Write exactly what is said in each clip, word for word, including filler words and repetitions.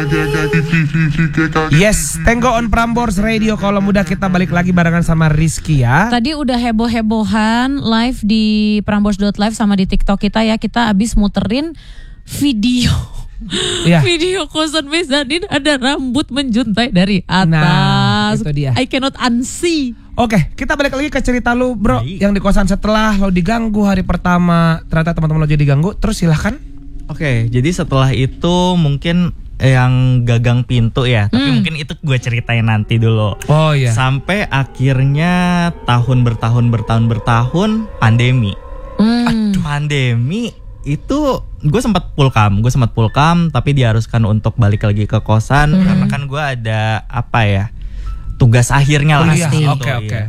Yes, Tango on Prambors Radio. Kalau mudah kita balik lagi barengan sama Rizky ya. Tadi udah heboh-hebohan live di prambors dot live sama di TikTok kita ya. Kita abis muterin video. Ya. Video kosan Mezanin ada rambut menjuntai dari atas. Nah, itu dia. I cannot unsee. Oke, kita balik lagi ke cerita lu, bro. Baik. Yang di kosan setelah lo diganggu hari pertama, ternyata teman-teman lo jadi diganggu. Terus silahkan. Oke, jadi setelah itu mungkin yang gagang pintu ya, tapi hmm. mungkin itu gue ceritain nanti dulu. Oh iya. Sampai akhirnya tahun bertahun bertahun bertahun pandemi. Hmm. Aduh, pandemi itu gue sempat pulkam, gue sempat pulkam, tapi diharuskan untuk balik lagi ke kosan hmm. karena kan gue ada apa ya tugas akhirnya lah. Oke oke. Okay,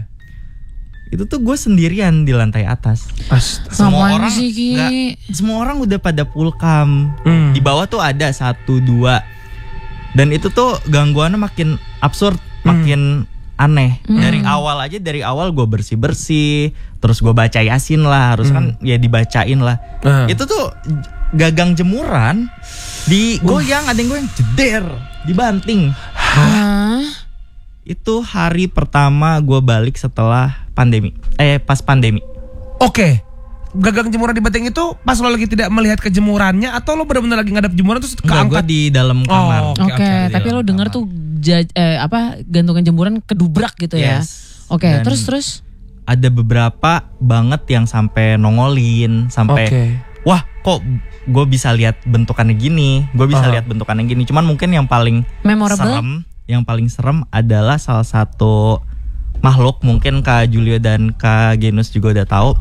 itu tuh gue sendirian di lantai atas. Astaga. Semua orang gak, semua orang udah pada pulkam. Hmm. Di bawah tuh ada satu dua. Dan itu tuh gangguannya makin absurd, hmm. makin aneh. Hmm. Dari awal aja dari awal gue bersih bersih, terus gue baca Yasin lah, harus hmm. kan ya dibacain lah. Hmm. Itu tuh gagang jemuran digoyang, uh. ada yang goyang jeder, dibanting. Hah? Itu hari pertama gue balik setelah pandemi. Eh pas pandemi. Oke. Gagang jemuran di banting itu pas lo lagi tidak melihat kejemurannya atau lo benar-benar lagi ngadap jemuran terus keangkat? Gue di dalam kamar. Oke, oh, okay, okay. okay. Tapi lo dengar tuh jaj, eh, apa gantungan jemuran kedubrak gitu ya. Yes. Oke, okay, terus terus ada beberapa banget yang sampai nongolin, sampai okay. wah kok gue bisa lihat bentukannya gini, gue bisa uh-huh. lihat bentukannya gini. Cuman mungkin yang paling memorable, serem, yang paling serem adalah salah satu makhluk, mungkin Kak Julio dan Kak Genus juga udah tahu.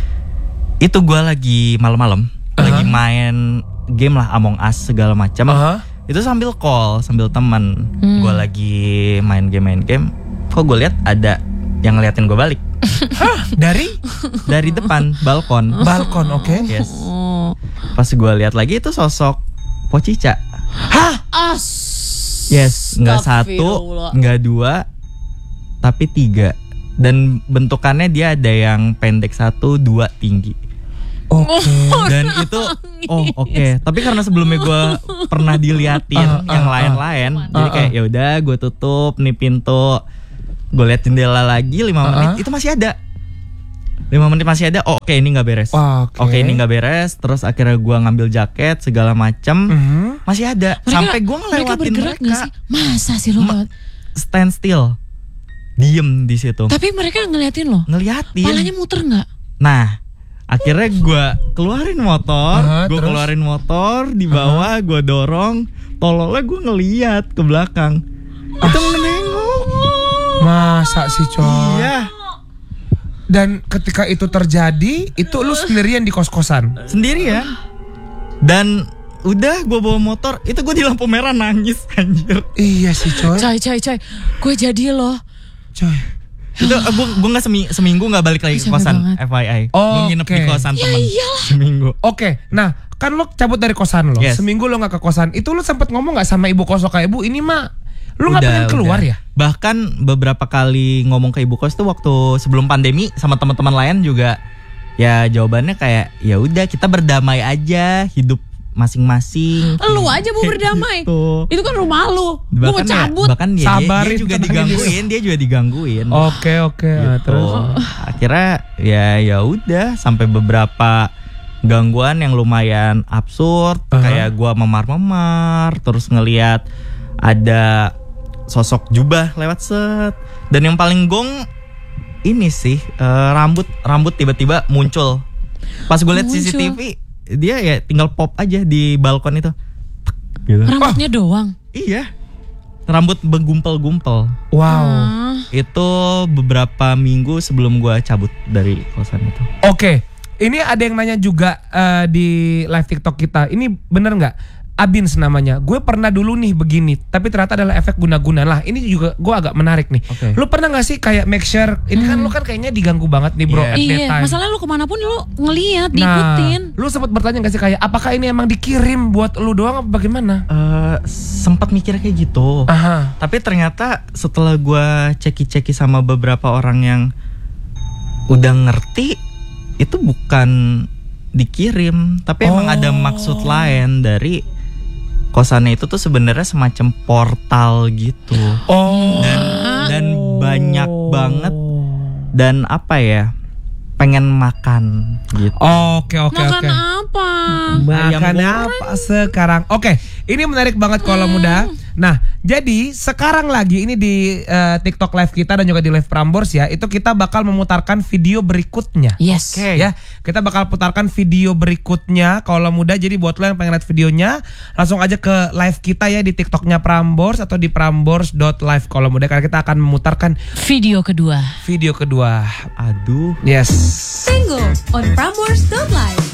Itu gue lagi malam-malam uh-huh. lagi main game lah, Among Us segala macam. Uh-huh. Itu sambil call, sambil teman. Hmm. Gue lagi main game main game. Kok gue lihat ada yang ngeliatin gue balik. Hah? Dari? Dari depan balkon. Balkon, oke. Okay. Yes. Pas gue lihat lagi itu sosok Pocica. Hah? As. Yes, nggak satu, nggak dua, tapi tiga. Dan bentukannya dia ada yang pendek satu, dua tinggi. Oke. Okay. Dan itu, oh oke. Okay. Tapi karena sebelumnya gue pernah diliatin uh, uh, yang lain-lain, uh, uh, jadi kayak ya udah gue tutup nih pintu, gue liat jendela lagi lima menit, uh, uh. itu masih ada. lima menit masih ada. Oh, oke okay, ini nggak beres. Oke okay. okay, ini nggak beres. Terus akhirnya gue ngambil jaket segala macam, uh-huh. masih ada. Mereka, sampai gue ngelewatin mereka. mereka. Sih? Masa sih lo? Ma- stand still. Diem di situ. Tapi mereka ngeliatin lo. Ngeliatin. Palanya muter nggak? Nah, akhirnya gue keluarin motor, uh-huh, gue keluarin motor di bawah, uh-huh. gue dorong, tololnya gue ngeliat ke belakang. Uh. Itu menengok. Masa sih coy? Iya. Dan ketika itu terjadi, itu lu sendirian di kos-kosan? Sendirian. Dan udah gue bawa motor, itu gue di lampu merah nangis anjir. Iya sih coy. Coy coy coy, gue jadi loh. Coy. Itu gue gue nggak semi, seminggu nggak balik lagi ke kosan, F Y I. Oh, gue nginep okay. di kosan ya, temen iyalah. seminggu. Oke, okay. Nah kan lo cabut dari kosan lo, yes. Seminggu lo nggak ke kosan. Itu lo sempet ngomong nggak sama ibu kos lo kayak, ibu ini mah lo nggak pengen keluar udah. Ya? Bahkan beberapa kali ngomong ke ibu kos tuh waktu sebelum pandemi sama teman-teman lain juga, ya jawabannya kayak ya udah kita berdamai aja, hidup masing-masing. Lu aja mau berdamai. Gitu. Itu kan rumah lu. Gue mau ya, cabut. bahkan dia, Sabar, dia, dia juga digangguin, dia juga digangguin. Oke oke. Gitu. Terus akhirnya ya ya udah sampai beberapa gangguan yang lumayan absurd, uh-huh. kayak gua memar-memar, terus ngelihat ada sosok jubah lewat set. Dan yang paling gong ini sih uh, rambut rambut tiba-tiba muncul. Pas gue lihat C C T V, dia ya tinggal pop aja di balkon itu. Gitu. Rambutnya oh. doang. Iya. Rambut begumpel-gumpel. Wow. Hmm. Itu beberapa minggu sebelum gue cabut dari kosan itu. Oke. Okay. Ini ada yang nanya juga uh, di live TikTok kita. Ini bener nggak? Abins namanya. Gue pernah dulu nih begini, tapi ternyata adalah efek guna-guna lah. Ini juga gue agak menarik nih. Okay. Lu pernah nggak sih kayak make sure? Ini hmm. kan lu kan kayaknya diganggu banget nih bro. Yeah. At iya. Time. Masalah lu kemanapun lu ngelihat, nah, diikutin. Lu sempat bertanya nggak sih kayak, apakah ini emang dikirim buat lu doang? Apa bagaimana? Uh, sempat mikir kayak gitu. Aha. Tapi ternyata setelah gue ceki-ceki sama beberapa orang yang udah ngerti, itu bukan dikirim, tapi oh. emang ada maksud lain dari kosannya itu tuh sebenarnya semacam portal gitu. Oh. Dan dan banyak banget dan apa ya? Pengen makan gitu. Oke oke oke. Makan apa? Makan apa sekarang? Oke, ini menarik banget kalau muda. Nah, jadi sekarang lagi ini di uh, TikTok live kita dan juga di live Prambors ya, itu kita bakal memutarkan video berikutnya. Yes. Oke ya, kita bakal putarkan video berikutnya kalau muda. Jadi buat lo yang pengen lihat videonya, langsung aja ke live kita ya di TikToknya Prambors atau di prambors dot live kalau muda, karena kita akan memutarkan video kedua. Video kedua. Aduh. Yes. Tango on prambors dot live.